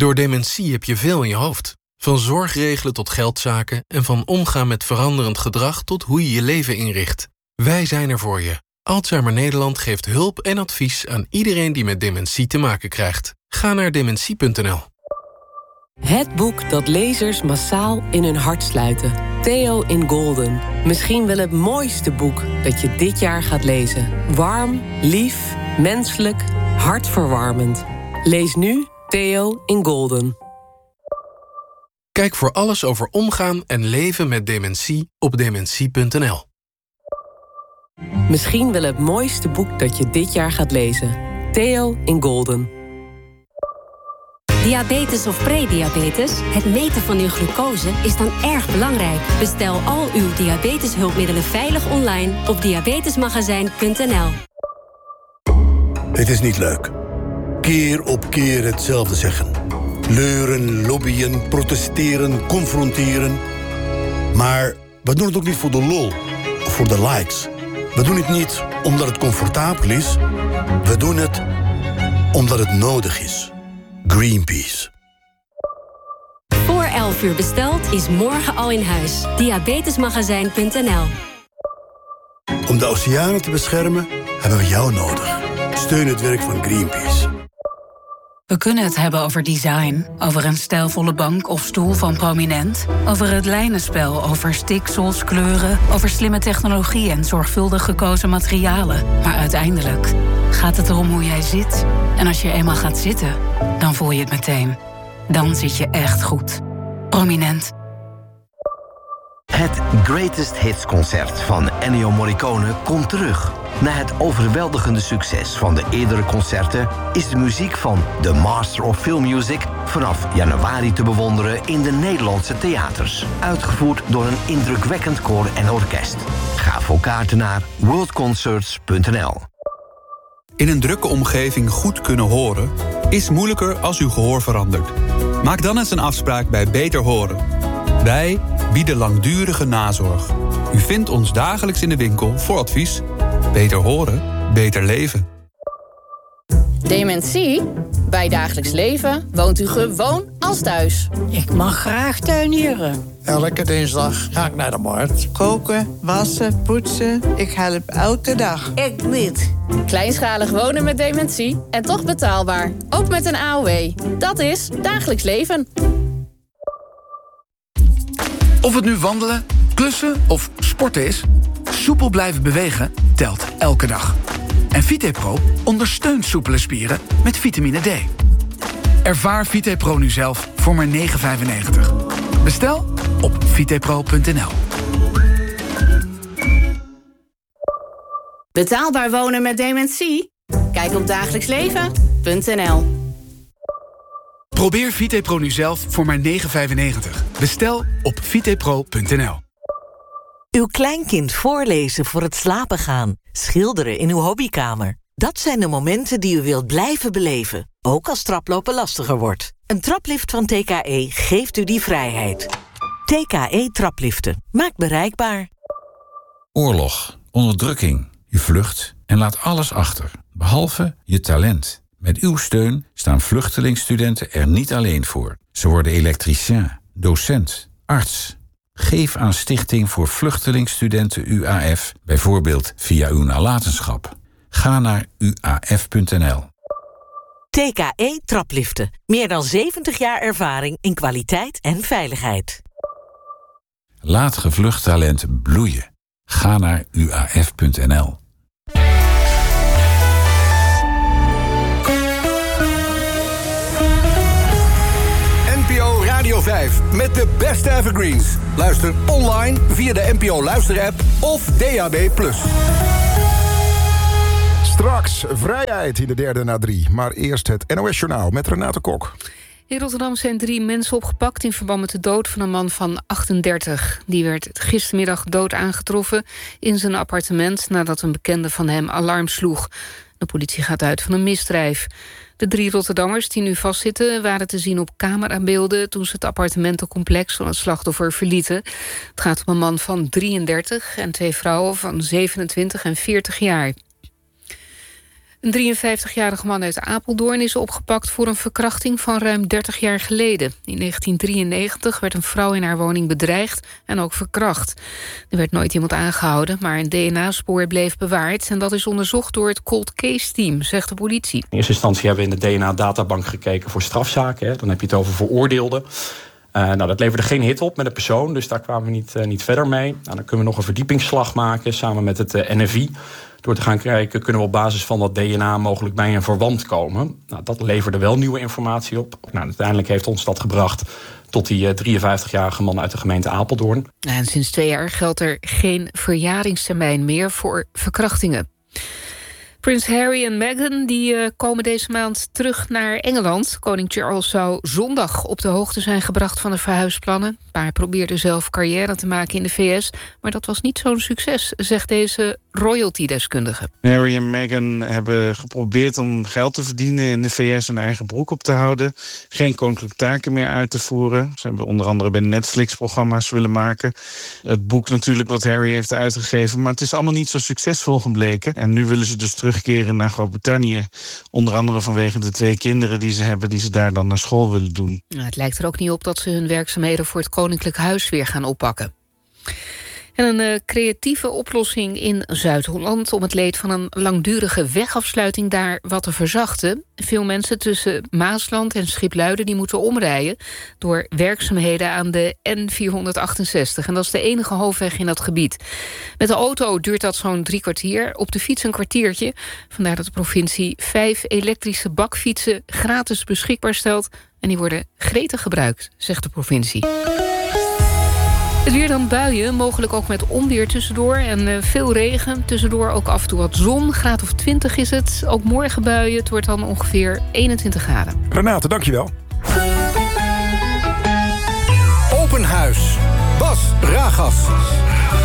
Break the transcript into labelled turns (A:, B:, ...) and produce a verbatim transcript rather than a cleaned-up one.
A: Door dementie heb je veel in je hoofd. Van zorgregelen tot geldzaken en van omgaan met veranderend gedrag tot hoe je je leven inricht. Wij zijn er voor je. Alzheimer Nederland geeft hulp en advies aan iedereen die met dementie te maken krijgt. Ga naar dementie punt n l.
B: Het boek dat lezers massaal in hun hart sluiten. Theo in Golden. Misschien wel het mooiste boek dat je dit jaar gaat lezen. Warm, lief, menselijk, hartverwarmend. Lees nu Theo in Golden.
A: Kijk voor alles over omgaan en leven met dementie op dementie punt n l.
B: Misschien wel het mooiste boek dat je dit jaar gaat lezen. Theo in Golden.
C: Diabetes of prediabetes? Het meten van uw glucose is dan erg belangrijk. Bestel al uw diabeteshulpmiddelen veilig online op diabetesmagazijn punt n l.
D: Het is niet leuk. Keer op keer hetzelfde zeggen. Leuren, lobbyen, protesteren, confronteren. Maar we doen het ook niet voor de lol of voor de likes. We doen het niet omdat het comfortabel is. We doen het omdat het nodig is. Greenpeace.
C: Voor elf uur besteld is morgen al in huis. diabetesmagazijn punt n l.
D: Om de oceanen te beschermen hebben we jou nodig. Steun het werk van Greenpeace.
E: We kunnen het hebben over design, over een stijlvolle bank of stoel van Prominent, over het lijnenspel, over stiksels, kleuren, over slimme technologie en zorgvuldig gekozen materialen. Maar uiteindelijk gaat het erom hoe jij zit. En als je eenmaal gaat zitten, dan voel je het meteen. Dan zit je echt goed. Prominent.
F: Het Greatest Hits concert van Ennio Morricone komt terug. Na het overweldigende succes van de eerdere concerten is de muziek van The Master of Film Music vanaf januari te bewonderen in de Nederlandse theaters. Uitgevoerd door een indrukwekkend koor en orkest. Ga voor kaarten naar world concerts punt n l.
G: In een drukke omgeving goed kunnen horen is moeilijker als uw gehoor verandert. Maak dan eens een afspraak bij Beter Horen. Wij bieden langdurige nazorg. U vindt ons dagelijks in de winkel voor advies. Beter horen, beter leven.
H: Dementie? Bij dagelijks leven woont u gewoon als thuis.
I: Ik mag graag tuinieren.
J: Elke dinsdag ga ik naar de markt.
I: Koken, wassen, poetsen. Ik help elke dag.
H: Ik niet. Kleinschalig wonen met dementie en toch betaalbaar. Ook met een A O W. Dat is dagelijks leven.
K: Of het nu wandelen, klussen of sporten is, soepel blijven bewegen telt elke dag. En VitePro ondersteunt soepele spieren met vitamine D. Ervaar VitePro nu zelf voor maar negen vijfennegentig. Bestel op vitepro punt n l.
H: Betaalbaar wonen met dementie? Kijk op dagelijks leven punt n l.
K: Probeer VitePro nu zelf voor maar negen vijfennegentig. Bestel op vitepro punt n l.
L: Uw kleinkind voorlezen voor het slapen gaan. Schilderen in uw hobbykamer. Dat zijn de momenten die u wilt blijven beleven. Ook als traplopen lastiger wordt. Een traplift van T K E geeft u die vrijheid. T K E trapliften. Maakt bereikbaar.
M: Oorlog, onderdrukking. Je vlucht en laat alles achter. Behalve je talent. Met uw steun staan vluchtelingstudenten er niet alleen voor. Ze worden elektricien, docent, arts. Geef aan Stichting voor Vluchtelingstudenten U A F, bijvoorbeeld via uw nalatenschap. Ga naar u a f punt n l.
L: T K E trapliften. Meer dan zeventig jaar ervaring in kwaliteit en veiligheid.
M: Laat gevlucht talent bloeien. Ga naar u a f punt n l.
N: Radio vijf met de beste evergreens. Luister online via de N P O Luister-app of D A B plus.
O: Straks vrijheid in de derde na drie. Maar eerst het N O S-journaal met Renate Kok.
P: In Rotterdam zijn drie mensen opgepakt in verband met de dood van een man van achtendertig. Die werd gistermiddag dood aangetroffen in zijn appartement nadat een bekende van hem alarm sloeg. De politie gaat uit van een misdrijf. De drie Rotterdammers die nu vastzitten waren te zien op camerabeelden toen ze het appartementencomplex van het slachtoffer verlieten. Het gaat om een man van drieëndertig en twee vrouwen van zevenentwintig en veertig jaar. Een drieënvijftigjarige man uit Apeldoorn is opgepakt voor een verkrachting van ruim dertig jaar geleden. In negentien drieënnegentig werd een vrouw in haar woning bedreigd en ook verkracht. Er werd nooit iemand aangehouden, maar een D N A-spoor bleef bewaard. En dat is onderzocht door het Cold Case Team, zegt de politie.
Q: In eerste instantie hebben we in de D N A-databank gekeken voor strafzaken. Hè. Dan heb je het over veroordeelden. Uh, nou, dat leverde geen hit op met een persoon, dus daar kwamen we niet, uh, niet verder mee. Nou, dan kunnen we nog een verdiepingsslag maken samen met het uh, N F I. Door te gaan kijken kunnen we op basis van dat D N A mogelijk bij een verwant komen. Nou, dat leverde wel nieuwe informatie op. Nou, uiteindelijk heeft ons dat gebracht tot die uh, drieënvijftigjarige man uit de gemeente Apeldoorn.
P: En sinds twee jaar geldt er geen verjaringstermijn meer voor verkrachtingen. Prins Harry en Meghan die uh, komen deze maand terug naar Engeland. Koning Charles zou zondag op de hoogte zijn gebracht van de verhuisplannen. Het paar probeerde zelf carrière te maken in de V S, maar dat was niet zo'n succes, zegt deze royalty-deskundige.
R: Harry en Meghan hebben geprobeerd om geld te verdienen in de V S en eigen broek op te houden. Geen koninklijke taken meer uit te voeren. Ze hebben onder andere bij Netflix-programma's willen maken. Het boek natuurlijk wat Harry heeft uitgegeven, maar het is allemaal niet zo succesvol gebleken. En nu willen ze dus terugkeren naar Groot-Brittannië. Onder andere vanwege de twee kinderen die ze hebben, die ze daar dan naar school willen doen.
P: Nou, het lijkt er ook niet op dat ze hun werkzaamheden voor het Koninklijk Huis weer gaan oppakken. En een uh, creatieve oplossing in Zuid-Holland om het leed van een langdurige wegafsluiting daar wat te verzachten. Veel mensen tussen Maasland en Schipluiden die moeten omrijden door werkzaamheden aan de N vierhonderdachtenzestig. En dat is de enige hoofdweg in dat gebied. Met de auto duurt dat zo'n drie kwartier, op de fiets een kwartiertje. Vandaar dat de provincie vijf elektrische bakfietsen gratis beschikbaar stelt. En die worden gretig gebruikt, zegt de provincie. Het weer dan buien, mogelijk ook met onweer tussendoor en uh, veel regen. Tussendoor ook af en toe wat zon, graad of twintig is het. Ook morgen buien, het wordt dan ongeveer eenentwintig graden.
O: Renate, dankjewel.
N: Open Huis. Bas Ragas.